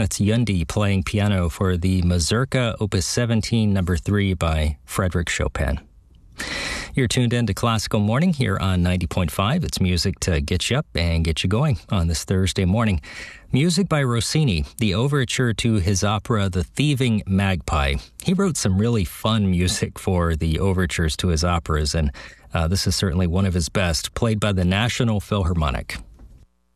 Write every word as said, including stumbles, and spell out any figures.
That's Yundi playing piano for the Mazurka Opus seventeen, number three by Frédéric Chopin. You're tuned in to Classical Morning here on ninety point five. It's music to get you up and get you going on this Thursday morning. Music by Rossini, the overture to his opera The Thieving Magpie. He wrote some really fun music for the overtures to his operas, and uh, this is certainly one of his best, played by the National Philharmonic.